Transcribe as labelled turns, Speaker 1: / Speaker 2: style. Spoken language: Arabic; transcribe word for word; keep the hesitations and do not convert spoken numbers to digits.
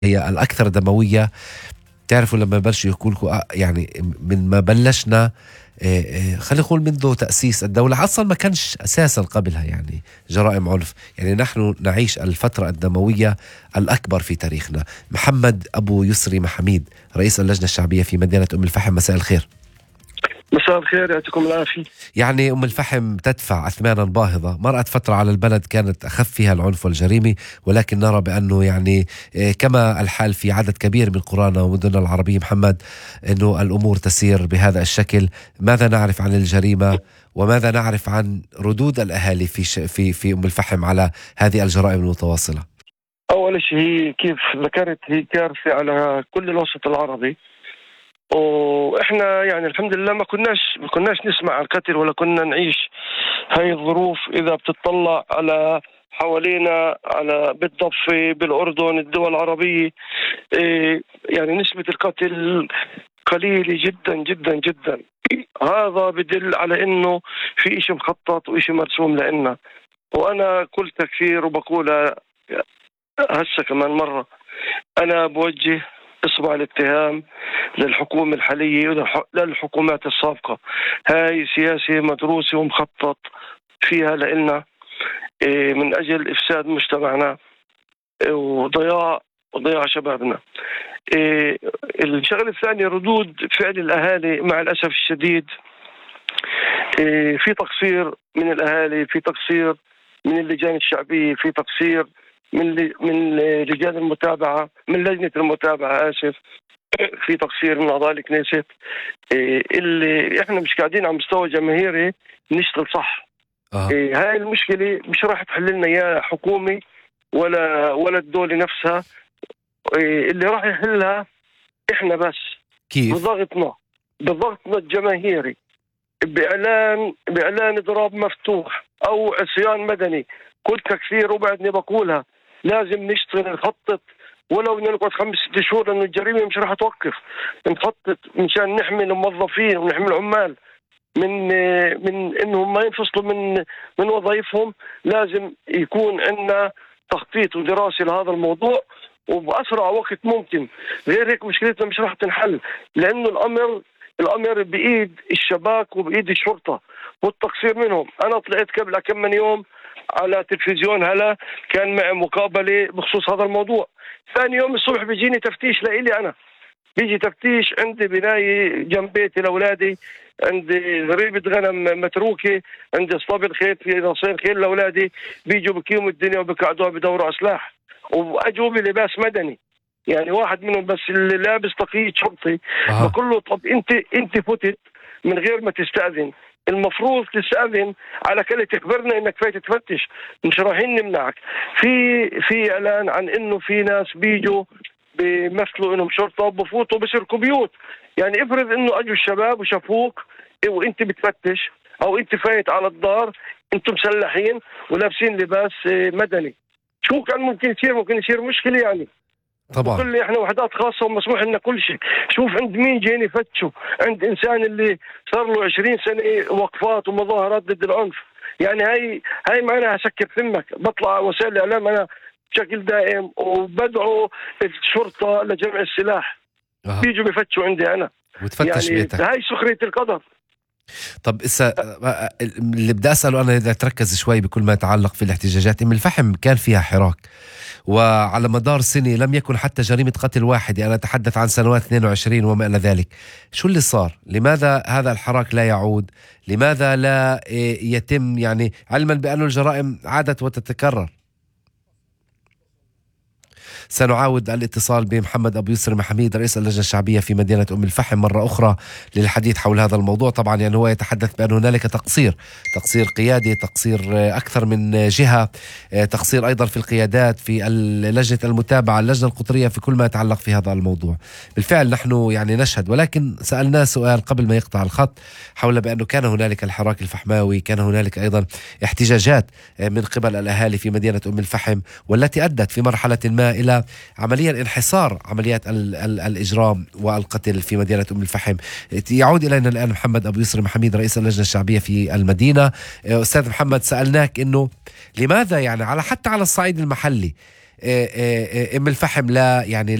Speaker 1: هي الأكثر دموية. تعرفوا لما بلشوا يقولوا لكم يعني من ما بلشنا، خلينا نقول منذ تأسيس الدولة أصلا ما كانش أساسا قبلها يعني جرائم عنف. يعني نحن نعيش الفترة الدموية الأكبر في تاريخنا. محمد أبو يسري محميد، رئيس اللجنة الشعبية في مدينة أم الفحم، مساء الخير.
Speaker 2: مساء الخير، يعطيكم العافية.
Speaker 1: يعني أم الفحم تدفع أثمانا باهظة. مرأت فترة على البلد كانت أخف فيها العنف والجريمة، ولكن نرى بأنه يعني كما الحال في عدد كبير من قرانا ومدننا العربية محمد، أنه الأمور تسير بهذا الشكل. ماذا نعرف عن الجريمة وماذا نعرف عن ردود الأهالي في ش... في في أم الفحم على هذه الجرائم المتواصلة؟
Speaker 2: أول شيء هي كيف ذكرت، هي كارثة على كل الوسط العربي، واحنا يعني الحمد لله ما كناش ما كناش نسمع عن قتل ولا كنا نعيش هاي الظروف. اذا بتطلع على حوالينا، على بالضفة، بالاردن، الدول العربية، إيه يعني نسبة القتل قليلة جدا جدا جدا. هذا بدل على انه في اشي مخطط واشي مرسوم لنا. وانا قلت كثير وبقولها هسه كمان مرة، انا بوجه اصبع الاتهام للحكومة الحالية وللحكومات السابقة. هاي سياسة مدروسة ومخطط فيها لإلنا من أجل إفساد مجتمعنا وضياع وضياع شبابنا. الشغلة الثانية، ردود فعل الأهالي مع الأسف الشديد في تقصير من الأهالي، في تقصير من اللجان الشعبية، في تقصير من من رجال المتابعة، من لجنة المتابعة آسف، في تقصير من أعضاء الكنيست. اللي إحنا مش قاعدين على مستوى جماهيري نشتغل صح.
Speaker 1: آه.
Speaker 2: هاي المشكلة مش راح تحل لنا يا حكومة ولا ولا الدولة نفسها. اللي راح يحلها إحنا بس.
Speaker 1: كيف؟
Speaker 2: بضغطنا بضغطنا الجماهيري، بإعلان بإعلان إضراب مفتوح أو عصيان مدني. قلت كثير وبعدني بقولها، لازم نشتغل نخطط ولو نقعد خمس ست شهور، لأنه الجريمة مش راح توقف. نخطط مشان نحمي الموظفين ونحمي العمال من من إنهم ما ينفصلوا من من وظائفهم. لازم يكون عندنا تخطيط ودراسة لهذا الموضوع وبأسرع وقت ممكن. غير هيك مشكلتنا مش راح تنحل، لأنه الأمر الأمر بإيد الشباك وبإيد الشرطة والتقصير منهم. أنا طلعت قبل كم من يوم على تلفزيون هلا، كان معي مقابلة بخصوص هذا الموضوع. ثاني يوم الصبح بيجيني تفتيش لإلي أنا، بيجي تفتيش عندي بناية جنب بيتي لأولادي، عندي ضريبة غنم متروكة، عندي اسطبل خيل في نصين خيل لأولادي. بيجوا بكيوم الدنيا وبقعدوها بدوروا سلاح وأجوا بلباس مدني. يعني واحد منهم بس اللي لابس طاقية شرطي.
Speaker 1: آه.
Speaker 2: بقول له طب انت انت فتت من غير ما تستأذن، المفروض تستأذن على كده تخبرنا انك فايت تفتش، مش رايحين نمنعك. في في اعلان عن انه في ناس بيجوا بيمثلوا انهم شرطة وبفوتوا بسرقوا بيوت. يعني افرض انه اجوا الشباب وشافوك وانت بتفتش او انت فايت على الدار، انتم مسلحين ولابسين لباس مدني، شو كان ممكن يصير؟ ممكن يصير مشكلة يعني.
Speaker 1: طبعا.
Speaker 2: وكل احنا وحدات خاصة ومسموح لنا كل شيء. شوف عند مين جايين يفتشوا؟ عند انسان اللي صار له عشرين سنة وقفات ومظاهرات ضد العنف. يعني هاي هاي معناها سكر فمك. بطلع وسائل الاعلام انا بشكل دائم وبدعو الشرطة لجمع السلاح.
Speaker 1: آه.
Speaker 2: بيجوا بيفتشوا عندي انا
Speaker 1: وتفتش
Speaker 2: يعني
Speaker 1: بيتك.
Speaker 2: هاي سخرية القدر.
Speaker 1: طب إسا اللي بدي أسأله أنا، إذا تركز شوي بكل ما يتعلق في الاحتجاجات. أم الفحم كان فيها حراك، وعلى مدار سنة لم يكن حتى جريمة قتل واحدة. أنا أتحدث عن سنوات اثنين وعشرين وما إلى ذلك. شو اللي صار؟ لماذا هذا الحراك لا يعود؟ لماذا لا يتم، يعني علما بأن الجرائم عادت وتتكرر؟ سنعاود الاتصال بمحمد أبو يسري محميد، رئيس اللجنة الشعبية في مدينة أم الفحم، مرة أخرى للحديث حول هذا الموضوع. طبعا يعني هو يتحدث بأن هنالك تقصير تقصير قيادي، تقصير أكثر من جهة، تقصير أيضا في القيادات، في لجنة المتابعة، اللجنة القطرية، في كل ما يتعلق في هذا الموضوع. بالفعل نحن يعني نشهد، ولكن سألناه سؤال قبل ما يقطع الخط حول بأنه كان هنالك الحراك الفحماوي، كان هنالك أيضا احتجاجات من قبل الأهالي في مدينة أم الفحم، والتي أدت في مرحلة ما إلى عمليا انحصار عمليات ال ال الإجرام والقتل في مدينة أم الفحم. يعود إلينا الآن محمد أبو يسري محميد، رئيس اللجنة الشعبية في المدينة. أستاذ محمد، سألناك إنه لماذا يعني على حتى على الصعيد المحلي ام الفحم لا يعني